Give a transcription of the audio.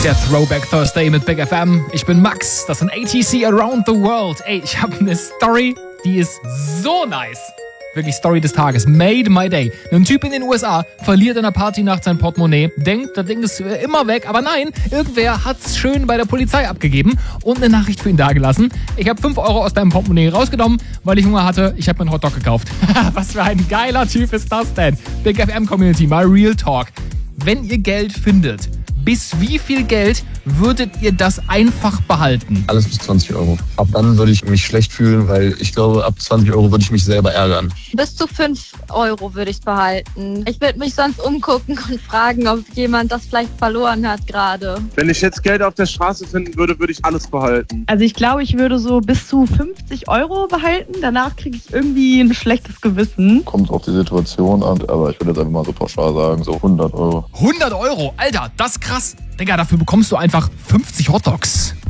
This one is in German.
Der Throwback Thursday mit Big FM. Ich bin Max, das sind ATC Around the World. Ey, ich habe eine Story, die ist so nice. Wirklich Story des Tages. Made my day. Ein Typ in den USA verliert in einer Partynacht sein Portemonnaie, denkt, das Ding ist immer weg, aber nein, irgendwer hat's schön bei der Polizei abgegeben und eine Nachricht für ihn dagelassen. Ich habe 5 Euro aus deinem Portemonnaie rausgenommen, weil ich Hunger hatte. Ich habe mir einen Hotdog gekauft. Was für ein geiler Typ ist das denn? Big FM Community, mal Real Talk. Wenn ihr Geld findet, bis wie viel Geld würdet ihr das einfach behalten? Alles bis 20 Euro. Ab dann würde ich mich schlecht fühlen, weil ich glaube, ab 20 Euro würde ich mich selber ärgern. Bis zu 5 Euro würde ich behalten. Ich würde mich sonst umgucken und fragen, ob jemand das vielleicht verloren hat gerade. Wenn ich jetzt Geld auf der Straße finden würde, würde ich alles behalten. Also ich glaube, ich würde so bis zu 50 Euro behalten. Danach kriege ich irgendwie ein schlechtes Gewissen. Kommt auf die Situation an, aber ich würde jetzt einfach mal so pauschal sagen, so 100 Euro. 100 Euro? Alter, das ist krass. Digga, dafür bekommst du einfach 50 Hotdogs.